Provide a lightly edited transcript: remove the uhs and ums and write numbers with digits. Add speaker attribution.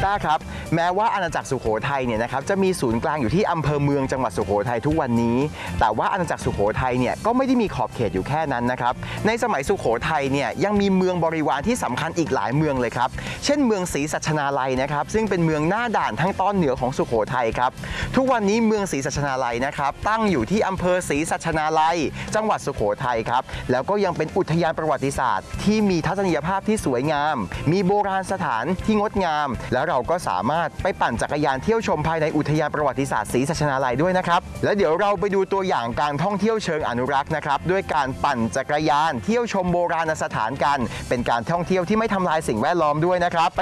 Speaker 1: ต้าครับแม้ว่าอาณาจักรสุโขทัยเนี่ยนะครับจะมีศูนย์กลางอยู่ที่อำเภอเมืองจังหวัดสุโขทัยทุกวันนี้แต่ว่าอาณาจักรสุโขทัยเนี่ยก็ไม่ได้มีขอบเขตอยู่แค่นั้นนะครับในสมัยสุโขทัยเนี่ยยังมีเมืองบริวารที่สำคัญอีกหลายเมืองเลยครับเช่นเมืองศรีสัชนาลัยนะครับซึ่งเป็นเมืองหน้าด่านทางตอนเหนือของสุโขทัยครับทุกวันนี้เมืองศรีสัชนาลัยนะครับตั้งอยู่ที่อำเภอศรีสัชนาลัยจังหวัดสุโขทัยครับแล้วก็ยังเป็นอุทยานประวัติศาสตร์ที่มีทัศนียภาพที่สวยงามมีโบราณสถานที่งดงามแล้วเราก็สามารถไปปั่นจักรยานเที่ยวชมภายในอุทยานประวัติศาสตร์ศรีสัชนาลัยด้วยนะครับและเดี๋ยวเราไปดูตัวอย่างการท่องเที่ยวเชิงอนุรักษ์นะครับด้วยการปั่นจักรยานเที่ยวชมโบราณสถานกันเป็นการท่องเที่ยวที่ไม่ทำลายสิ่งแวดล้อมด้วยนะครับไป